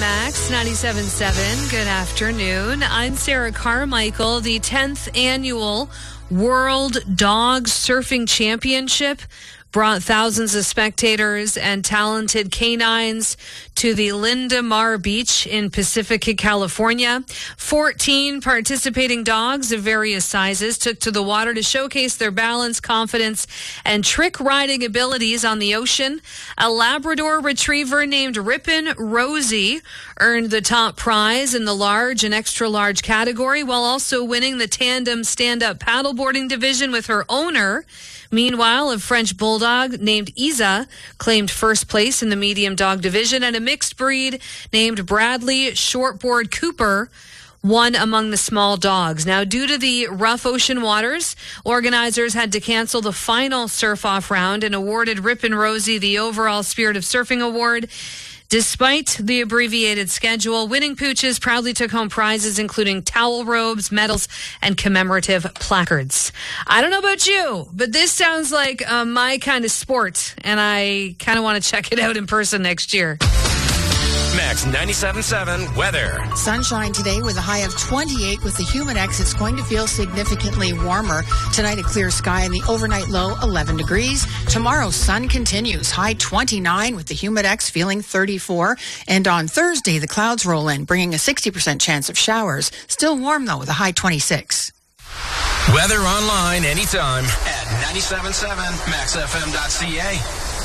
Max 97.7. Good afternoon. I'm Sarah Carmichael. The 10th annual World Dog Surfing Championship brought thousands of spectators and talented canines to the Linda Mar Beach in Pacifica, California. 14 participating dogs of various sizes took to the water to showcase their balance, confidence, and trick riding abilities on the ocean. A Labrador retriever named Rippin' Rosie earned the top prize in the large and extra large category, while also winning the tandem stand-up paddleboarding division with her owner. Meanwhile, a French bulldog named Isa claimed first place in the medium dog division, and a mixed breed named Bradley Shortboard Cooper won among the small dogs. Now, due to the rough ocean waters, organizers had to cancel the final surf-off round and awarded Rippin' Rosie the overall Spirit of Surfing Award. Despite the abbreviated schedule, winning pooches proudly took home prizes including towel robes, medals, and commemorative placards. I don't know about you, but this sounds like my kind of sport, and I kind of want to check it out in person next year. Max 97.7 weather. Sunshine today with a high of 28 with the Humidex. It's going to feel significantly warmer. Tonight, a clear sky and the overnight low 11 degrees. Tomorrow, sun continues. High 29 with the Humidex feeling 34. And on Thursday, the clouds roll in, bringing a 60% chance of showers. Still warm, though, with a high 26. Weather online anytime at 97.7maxfm.ca.